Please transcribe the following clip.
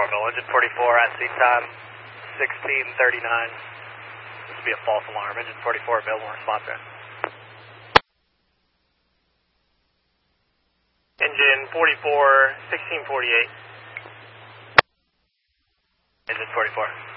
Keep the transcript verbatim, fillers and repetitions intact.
Orville, engine forty-four at seat time sixteen thirty-nine. This will be a false alarm. Engine forty-four available response there. Engine forty-four, sixteen forty-eight. Engine forty-four.